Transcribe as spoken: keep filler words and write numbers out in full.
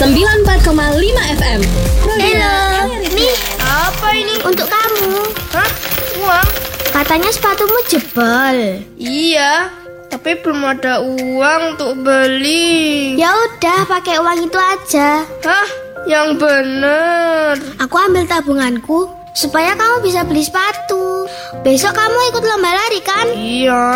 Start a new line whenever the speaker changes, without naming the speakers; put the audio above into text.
sembilan puluh empat koma lima F M.
Halo, nih
Apa ini?
untuk kamu.
Hah? Uang?
Katanya sepatumu jebol.
Iya, tapi belum ada uang untuk beli.
Ya udah, pakai uang itu aja.
Hah? Yang bener.
Aku ambil tabunganku supaya kamu bisa beli sepatu. Besok kamu ikut lomba lari kan?
Iya.